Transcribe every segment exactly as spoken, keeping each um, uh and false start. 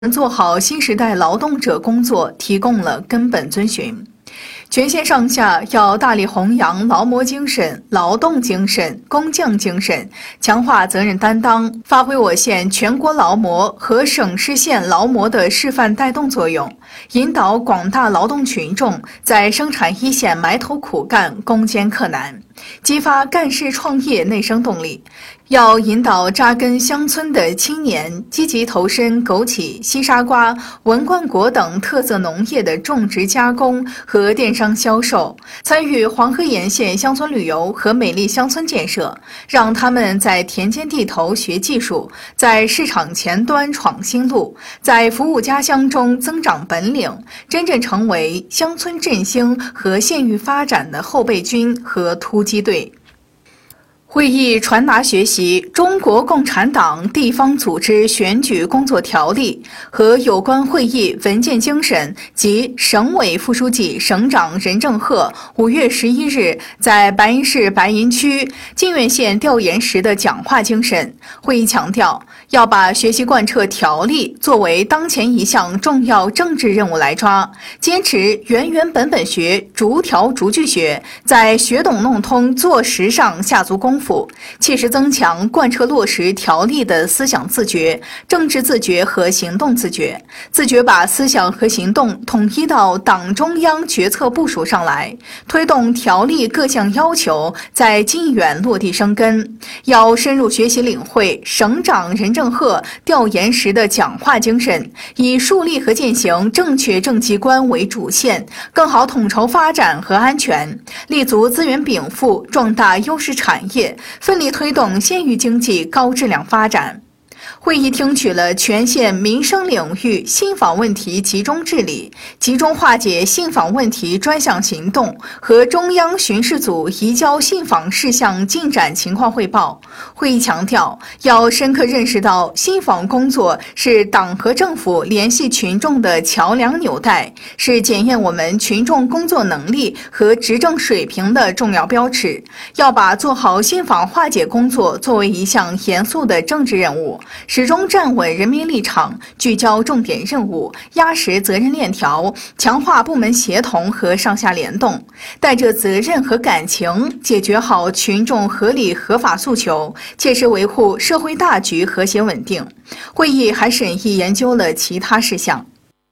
做好新时代劳动者工作提供了根本遵循。全县上下要大力弘扬劳模精神、劳动精神、工匠精神，强化责任担当，发挥我县全国劳模和省市县劳模的示范带动作用，引导广大劳动群众在生产一线埋头苦干、攻坚克难，激发干事创业内生动力。要引导扎根乡村的青年积极投身枸杞、西沙瓜、文冠果等特色农业的种植加工和电商销售，参与黄河沿线乡村旅游和美丽乡村建设，让他们在田间地头学技术，在市场前端闯新路，在服务家乡中增长本领，真正成为乡村振兴和县域发展的后备军和突击队。会议传达学习《中国共产党地方组织选举工作条例》和有关会议文件精神及省委副书记、省长任正鹤五月十一日在白银市白银区泾源县调研时的讲话精神。会议强调，要把学习贯彻条例作为当前一项重要政治任务来抓，坚持原原本本学、逐条逐句学，在学懂弄通做实上下足功夫，切实增强贯彻落实条例的思想自觉、政治自觉和行动自觉，自觉把思想和行动统一到党中央决策部署上来，推动条例各项要求在近远落地生根。要深入学习领会省长任正鹤调研时的讲话精神，以树立和践行正确政绩观为主线，更好统筹发展和安全，立足资源禀赋，壮大优势产业，奋力推动县域经济高质量发展。会议听取了全县民生领域信访问题集中治理、集中化解信访问题专项行动和中央巡视组移交信访事项进展情况汇报。会议强调，要深刻认识到信访工作是党和政府联系群众的桥梁纽带，是检验我们群众工作能力和执政水平的重要标尺。要把做好信访化解工作作为一项严肃的政治任务，始终站稳人民立场，聚焦重点任务，压实责任链条，强化部门协同和上下联动，带着责任和感情，解决好群众合理合法诉求，切实维护社会大局和谐稳定。会议还审议研究了其他事项。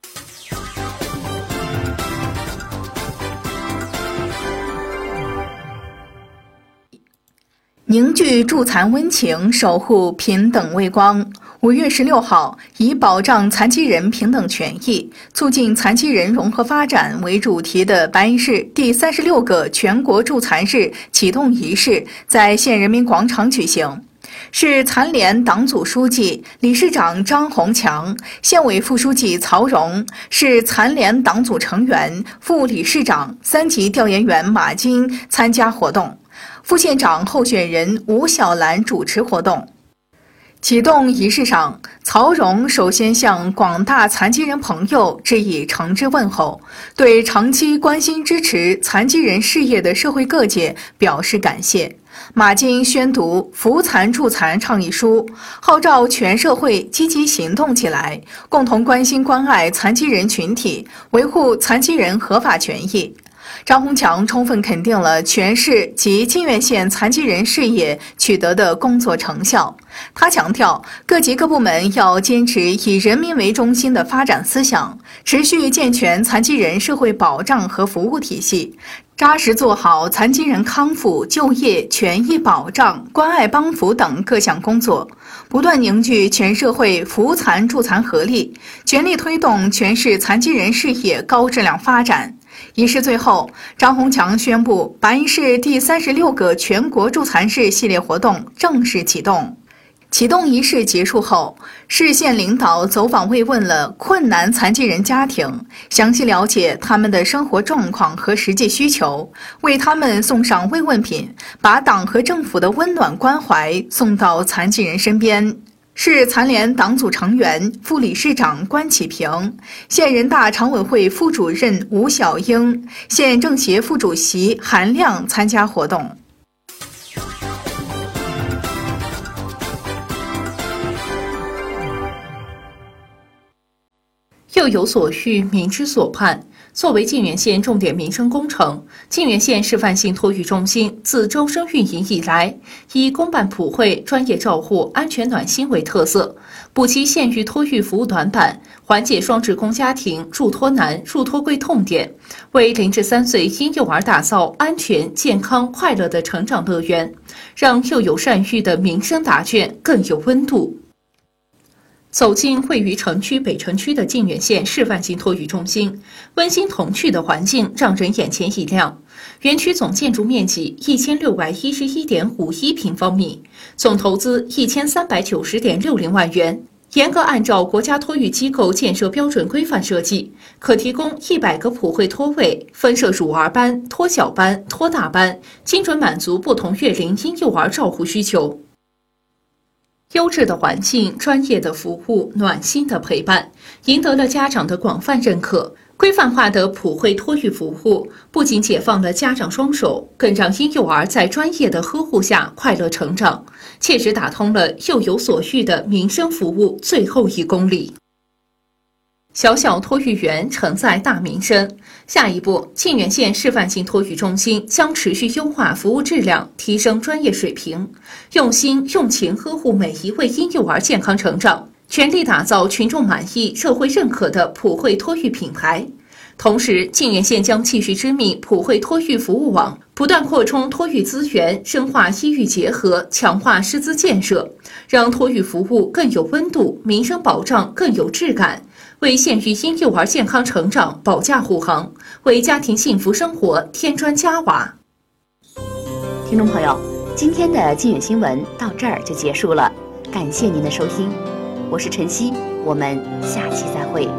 凝聚助残温情，守护平等微光。五月十六号，以保障残疾人平等权益、促进残疾人融合发展为主题的白银市第三十六个全国助残日启动仪式在县人民广场举行。市残联党组书记、理事长张宏强、县委副书记曹荣、市残联党组成员、副理事长、三级调研员马金参加活动。副县长候选人吴小兰主持活动。启动仪式上，曹荣首先向广大残疾人朋友致以诚挚问候，对长期关心支持残疾人事业的社会各界表示感谢。马金宣读扶残助残倡议书，号召全社会积极行动起来，共同关心关爱残疾人群体，维护残疾人合法权益。张宏强充分肯定了全市及泾源县残疾人事业取得的工作成效。他强调，各级各部门要坚持以人民为中心的发展思想，持续健全残疾人社会保障和服务体系，扎实做好残疾人康复、就业、权益保障、关爱帮扶等各项工作，不断凝聚全社会扶残助残合力，全力推动全市残疾人事业高质量发展。仪式最后，张宏强宣布白银市第三十六个全国助残日系列活动正式启动。启动仪式结束后，市县领导走访慰问了困难残疾人家庭，详细了解他们的生活状况和实际需求，为他们送上慰问品，把党和政府的温暖关怀送到残疾人身边。市残联党组成员、副理事长关启平，县人大常委会副主任吴小英，县政协副主席韩亮参加活动。 幼有所育，民之所盼。作为泾源县重点民生工程，泾源县示范性托育中心自招生运营以来，以公办普惠、专业照护、安全暖心为特色，补齐县域托育服务短板，缓解双职工家庭入托难、入托贵痛点，为零至三岁婴幼儿打造安全、健康、快乐的成长乐园，让幼有善育的民生答卷更有温度。走进位于城区北城区的泾源县示范性托育中心，温馨童趣的环境让人眼前一亮。园区总建筑面积一千六百一十一点五一平方米，总投资一千三百九十点六零万元，严格按照国家托育机构建设标准规范设计，可提供一百个普惠托位，分设乳儿班、托小班、托大班，精准满足不同月龄婴幼儿照护需求。优质的环境、专业的服务、暖心的陪伴，赢得了家长的广泛认可。规范化的普惠托育服务不仅解放了家长双手，更让婴幼儿在专业的呵护下快乐成长，切实打通了幼有所育的民生服务最后一公里。小小托育园承载大民生。下一步，泾源县示范性托育中心将持续优化服务质量，提升专业水平，用心用情呵护每一位婴幼儿健康成长，全力打造群众满意、社会认可的普惠托育品牌。同时，泾源县将继续织密普惠托育服务网，不断扩充托育资源，深化医育结合，强化师资建设，让托育服务更有温度，民生保障更有质感，为县域婴幼儿健康成长保驾护航，为家庭幸福生活添砖加瓦。 听众朋友，今天的泾源新闻到这儿就结束了，感谢您的收听，我是晨曦，我们下期再会。